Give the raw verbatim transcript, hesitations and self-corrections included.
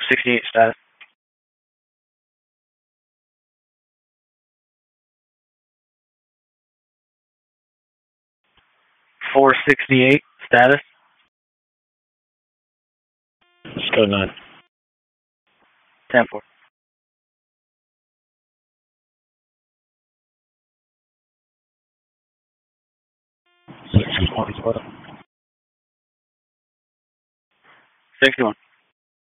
sixty-eight status. four sixty-eight status. Let's go nine. ten four. Six, one, sixty-one.